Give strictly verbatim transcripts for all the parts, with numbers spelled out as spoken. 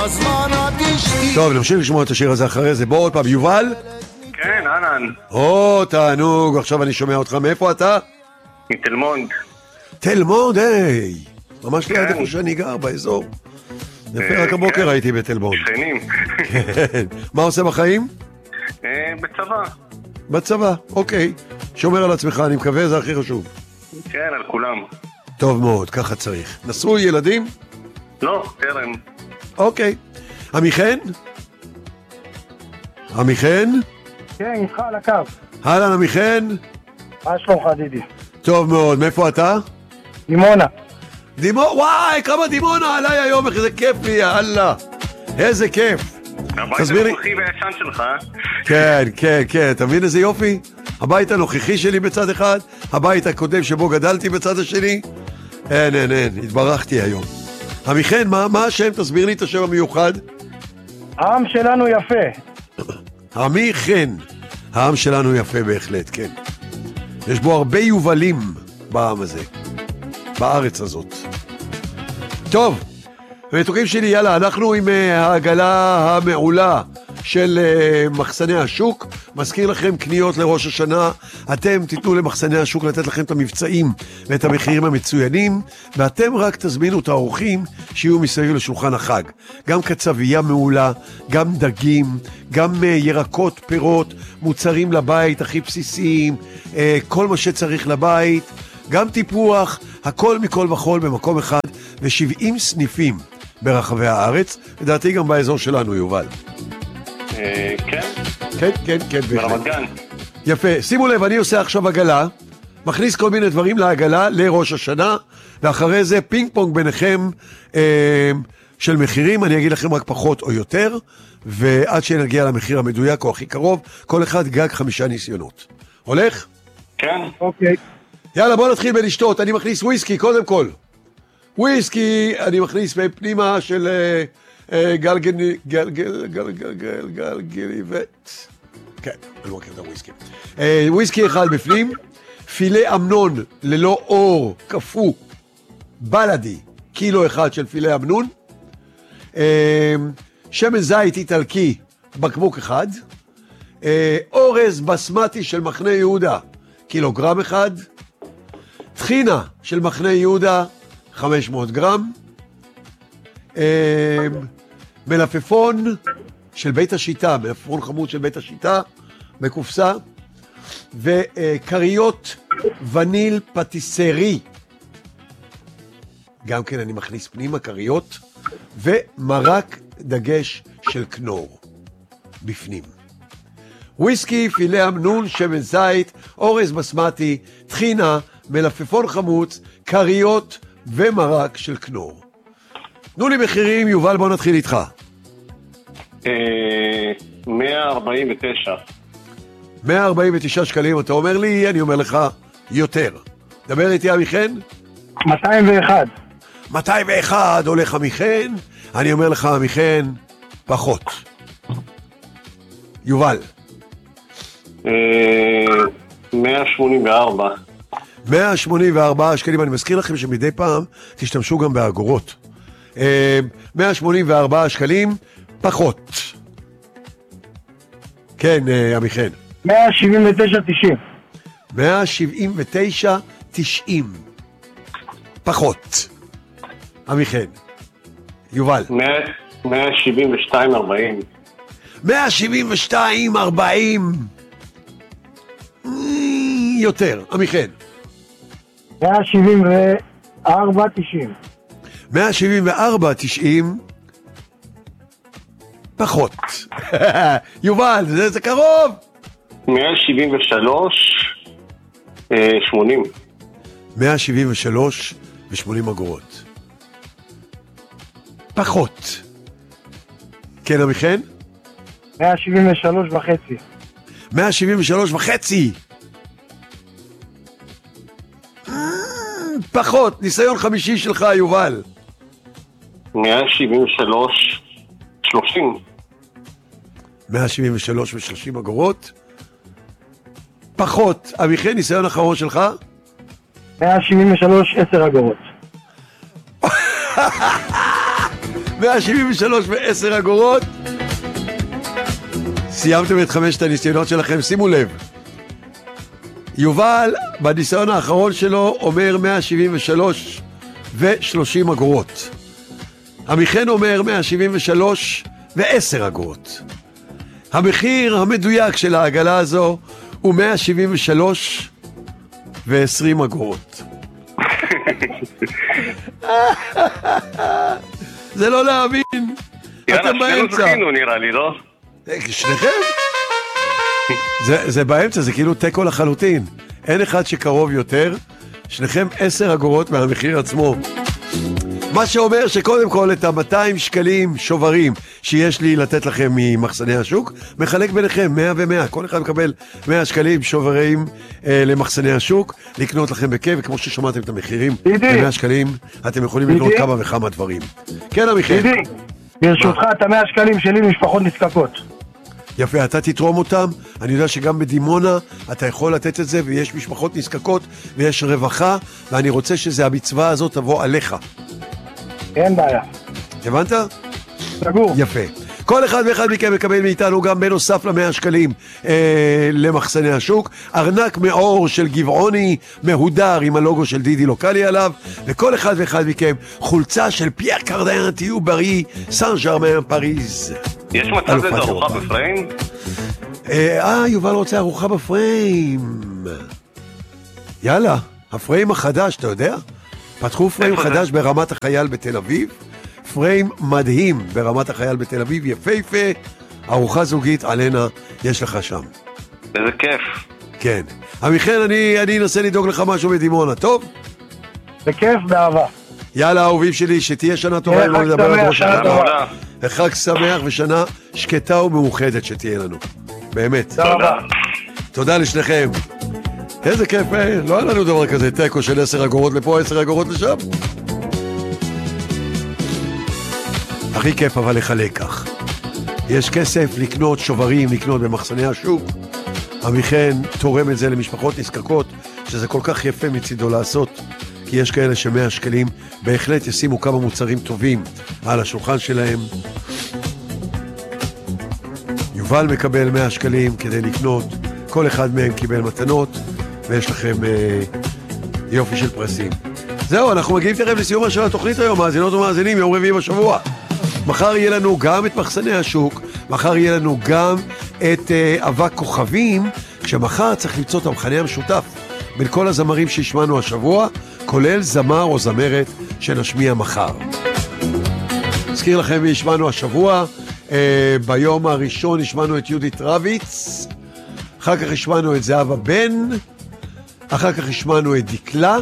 טוב, נמשיך לשמוע את השיר הזה אחרי זה. בוא עוד פעם, יובל? כן, אהלן. או, תענוג, עכשיו אני שומע אותך. מאיפה אתה? מתל מונד. תל מונד, היי. ממש ליד איפה שאני גר, באזור. יפה, רק הבוקר הייתי בתל מונד. שכנים. כן. מה עושה בחיים? בצבא. בצבא, אוקיי. שומר על עצמך, אני מקווה, זה הכי חשוב. כן, על כולם. טוב מאוד, ככה צריך. נשוי ילדים? לא, טרם. אוקיי. עמיחן? עמיחן? כן, איתך על הקו. אהלן עמיחן? מה שלומך דידי? טוב מאוד, מאיפה אתה? דימונה. דימונה, וואי, כמה דימונה עליי היום, איזה כיף לי, יאללה. איזה כיף. הבית הנוכחי והישן שלך. כן, כן, כן, אתה מבין איזה יופי? הבית הנוכחי שלי בצד אחד, הבית הקודם שבו גדלתי בצד השני. אין, אין, אין, התברכתי היום. עמיחן, מה, מה השם? תסביר לי את השם המיוחד. העם שלנו יפה. עמיחן, העם שלנו יפה בהחלט, כן. יש בו הרבה יובלים בעם הזה, בארץ הזאת. טוב, מתוקים שלי, יאללה, אנחנו עם העגלה המעולה של מחסני השוק. מזכיר לכם קניות לראש השנה, אתם תיתנו למחסני השוק לתת לכם את המבצעים ואת המחירים המצוינים, ואתם רק תזמינו את האורחים שיהיו מסביב לשולחן החג. גם קצבייה מעולה, גם דגים, גם ירקות, פירות, מוצרים לבית הכי בסיסיים, כל מה שצריך לבית, גם טיפוח, הכל מכל וכל במקום אחד, ו-שבעים סניפים ברחבי הארץ, לדעתי גם באזור שלנו, יובל. כן. כן, כן, כן. ברמת גן. יפה, שימו לב, אני עושה עכשיו עגלה, מכניס כל מיני דברים לעגלה לראש השנה, ואחרי זה פינג פונג ביניכם אה, של מחירים, אני אגיד לכם רק פחות או יותר, ועד שנגיע למחיר המדויק או הכי קרוב, כל אחד גג חמישה ניסיונות. הולך? כן. אוקיי. יאללה, בוא נתחיל בלשתות, אני מכניס וויסקי קודם כל. וויסקי, אני מכניס בפנימה של גלגלי, גלגל, גלגל, גלגל, גלגליבט. כן, אני מכיר את הוויסקי. וויסקי אחד בפנים, פילה אמנון ללא אור, קפוא, בלדי, קילו אחד של פילה אמנון, שמן זית איטלקי, בקבוק אחד, אורז בסמטי של מחנה יהודה, קילוגרם אחד, טחינה של מחנה יהודה, חמש מאות גרם, מלפפון של בית השיטה, מלפפון חמוד של בית השיטה, בקופסה, וקריות וניל פטיסרי, גם כן אני מכניס פנימה קריות, ומרק דגש של כנור, בפנים. וויסקי, פילה אמנון, שמן זית, אורז בסמטי, טחינה, מלפפון חמוץ, קריות ומרק של כנור. תנו לי מחירים, יובל, בוא נתחיל איתך. מאה ארבעים ותשע. מאה ארבעים ותשעה שקלים, אתה אומר לי, אני אומר לך, יותר. דבר איתי עמיחן? מאתיים ואחת. מאתיים ואחת הולך עמיחן, אני אומר לך עמיחן, פחות. יובל. מאה שמונים וארבע. מאה שמונים וארבעה שקלים, אני מזכיר לכם שמדי פעם תשתמשו גם באגורות. מאה שמונים וארבעה שקלים, פחות. כן, עמיחן. מאה שבעים ותשע תשעים. מאה שבעים ותשע תשעים. פחות. עמיחן. יובל. מאה שבעים ושתיים ארבעים. מאה שבעים ושתיים ארבעים. יותר. עמיחן. מאה שבעים וארבע תשעים. מאה שבעים וארבע תשעים. פחות. יובל, זה, זה קרוב. מאה שבעים ושלוש שמונים. מאה שבעים ושלוש ושמונים אגורות. פחות. כן, עמיחן? מאה שבעים ושלוש וחצי. מאה שבעים ושלוש וחצי. פחות. ניסיון חמישי שלך, יובל. מאה שבעים ושלוש שלושים. מאה שבעים ושלוש ושלושים אגורות. פחות. עמיחן, ניסיון אחרון שלך? מאה שבעים ושלוש עשר אגורות. מאה שבעים ושלוש ועשר אגורות. סיימתם את חמשת הניסיונות שלכם, שימו לב. יובל, בניסיון האחרון שלו, אומר מאה שבעים ושלוש ושלושים אגורות. עמיחן אומר מאה שבעים ושלוש ועשר אגורות. המחיר המדויק של העגלה הזו הוא מאה שבעים ושלוש ועשרים אגורות. זה לא להאמין. אתם באמצע. זכינו נראה לי, לא? שניכם? זה, זה באמצע, זה כאילו טקו לחלוטין. אין אחד שקרוב יותר. שניכם עשר אגורות מהמחיר עצמו. מה שאומר שקודם כל את ה-מאתיים שקלים שוברים שיש לי לתת לכם ממחסני השוק, מחלק ביניכם מאה ומאה. כל אחד מקבל מאה שקלים שוברים אה, למחסני השוק, לקנות לכם בכיף, וכמו ששמעתם את המחירים, ב-מאה שקלים אתם יכולים לקנות כמה וכמה דברים. כן, עמיחן. ברשותך, את המאה שקלים שלי משפחות נזקקות. יפה, אתה תתרום אותם. אני יודע שגם בדימונה אתה יכול לתת את זה, ויש משפחות נזקקות ויש רווחה, ואני רוצה שזה המצווה הזאת תבוא עליך. אין בעיה. הבנת? סגור. יפה. כל אחד ואחד מכם מקבל מאיתנו גם בנוסף למאה שקלים אה, למחסני השוק, ארנק מאור של גבעוני מהודר עם הלוגו של דידי לוקלי עליו, וכל אחד ואחד מכם חולצה של פייר קרדן, תהיו בריא, סן ז'רמן פריז. יש מצב לזה ארוחה בפריים? אה, יובל רוצה ארוחה בפריים. יאללה, הפריים החדש, אתה יודע? פתחו פריים חדש זה? ברמת החייל בתל אביב, פריים מדהים ברמת החייל בתל אביב, יפהפה, ארוחה זוגית עלינה, יש לך שם. איזה כיף. כן. עמיחן, אני, אני אנסה לדאוג לך משהו בדימונה, טוב? בכיף, באהבה. יאללה, אהובים שלי, שתהיה שנה טובה, לא לדבר על ראש השנה. וחג שמח ושנה שקטה ומאוחדת שתהיה לנו. באמת. תודה. תודה לשניכם. איזה כיף, אה? לא היה לנו דבר כזה, טקו של עשר אגורות לפה, עשר אגורות לשם. הכי כיף אבל לחלק כך. יש כסף לקנות שוברים, לקנות במחסני השוק. עמיחן תורם את זה למשפחות נזקקות, שזה כל כך יפה מצידו לעשות, כי יש כאלה שמאה שקלים בהחלט ישימו כמה מוצרים טובים על השולחן שלהם. יובל מקבל מאה שקלים כדי לקנות, כל אחד מהם קיבל מתנות, ויש לכם אה, יופי של פרסים. זהו, אנחנו מגיעים תכף לסיומה של התוכנית היום, מאזינות ומאזינים, יום רביעי בשבוע. מחר יהיה לנו גם את מחסני השוק, מחר יהיה לנו גם את אה, אבק כוכבים, כשמחר צריך למצוא את המחנה המשותף בין כל הזמרים שהשמענו השבוע, כולל זמר או זמרת שנשמיע מחר. אזכיר לכם מי השמענו השבוע, אה, ביום הראשון השמענו את יהודית רביץ, אחר כך השמענו את זהבה בן, אחר כך השמענו את דקלה,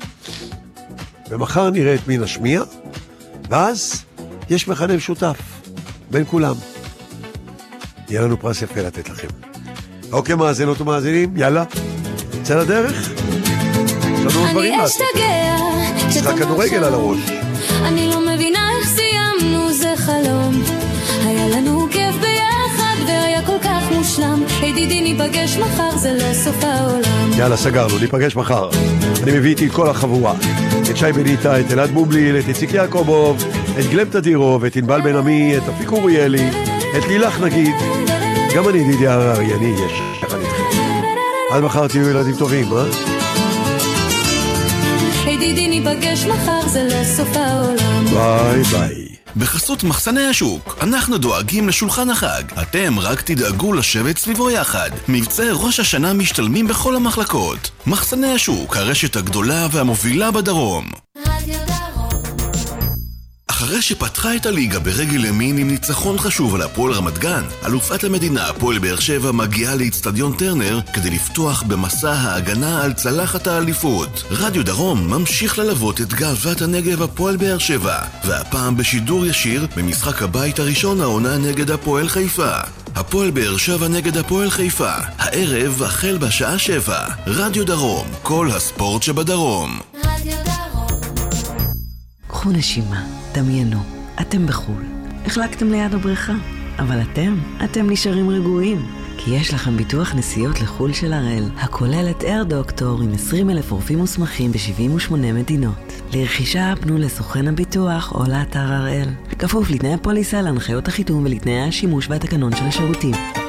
ומחר נראה את מי נשמיע, ואז יש מכנה משותף בין כולם. יהיה לנו פרס יפה לתת לכם. אוקיי, מאזינות ומאזינים, יאללה, נצא לדרך. יש לנו דברים לעשות. משחק כדורגל על הראש. אני לא מבינה איך סיימנו, זה חלום. היה לנו כיף ביחד והיה כל כך מושלם. היי דידי, ניפגש מחר, זה לא סוף העולם. יאללה, סגרנו, ניפגש מחר. אני מביא איתי את כל החבורה. את שי בניטה, את אלעד בובליל, את איציק יעקובוב, את גלם תדירוב, את ענבל בן עמי, את אפיק אוריאלי, את לילך נגיד. גם אני דידי הררי, אני יש יחד איתכם. עד מחר תהיו ילדים טובים, אה? היי דידי, ניפגש מחר, זה לא סוף העולם. ביי ביי. בחסות מחסני השוק, אנחנו דואגים לשולחן החג. אתם רק תדאגו לשבת סביבו יחד. מבצעי ראש השנה משתלמים בכל המחלקות. מחסני השוק, הרשת הגדולה והמובילה בדרום. אחרי שפתחה את הליגה ברגל ימין עם ניצחון חשוב על הפועל רמת גן, אלופת המדינה הפועל באר שבע מגיעה לאצטדיון טרנר כדי לפתוח במסע ההגנה על צלחת האליפות. רדיו דרום ממשיך ללוות את גאוות הנגב הפועל באר שבע, והפעם בשידור ישיר במשחק הבית הראשון העונה נגד הפועל חיפה. הפועל באר שבע נגד הפועל חיפה, הערב החל בשעה שבע. רדיו דרום, כל הספורט שבדרום. רדיו דרום. קחו נשימה, דמיינו, אתם בחול. החלקתם ליד הבריכה, אבל אתם, אתם נשארים רגועים. כי יש לכם ביטוח נסיעות לחול של הראל, הכולל את אייר דוקטור עם עשרים אלף רופאים מוסמכים ב-שבעים ושמונה מדינות. לרכישה פנו לסוכן הביטוח או לאתר הראל. כפוף לתנאי הפוליסה, להנחיות החיתום ולתנאי השימוש והתקנון של השירותים.